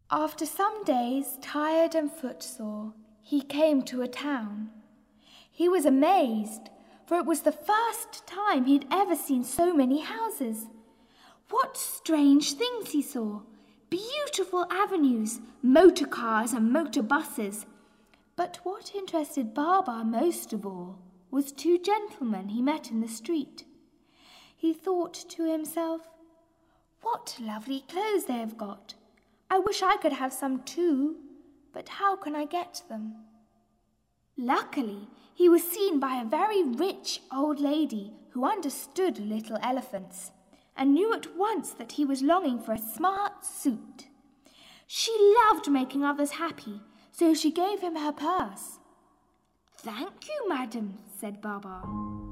After some days, tired and footsore, he came to a town. He was amazed, for it was the first time he'd ever seen so many houses. What strange things he saw! Beautiful avenues, motor cars and motor buses. But what interested Baba most of all was two gentlemen he met in the street. He thought to himself, "What lovely clothes they have got! I wish I could have some too, but how can I get them?" Luckily, he was seen by a very rich old lady who understood little elephants and knew at once that he was longing for a smart suit. She loved making others happy, so she gave him her purse. "Thank you, madam," said Baba.